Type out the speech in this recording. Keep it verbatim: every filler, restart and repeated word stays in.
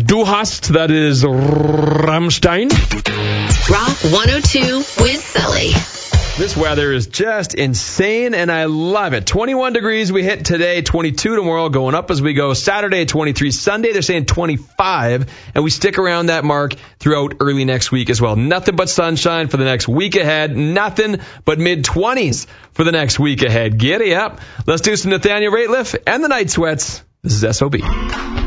Du hast, that is Rammstein. Rock one oh two with Sully. This weather is just insane, and I love it. twenty-one degrees we hit today, twenty-two tomorrow, going up as we go. Saturday, twenty-three. Sunday, they're saying twenty-five, and we stick around that mark throughout early next week as well. Nothing but sunshine for the next week ahead. Nothing but mid-twenties for the next week ahead. Giddy up. Let's do some Nathaniel Rateliff and the Night Sweats. This is S O B.